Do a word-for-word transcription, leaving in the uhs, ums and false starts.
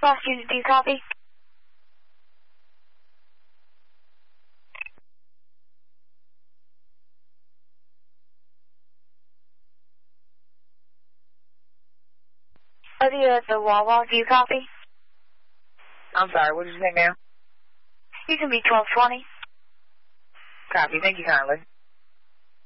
Lost unit, do you copy? Oh, the, uh, the Wawa, do you copy? I'm sorry, what did you say now? You can be twelve twenty. Copy, thank you kindly.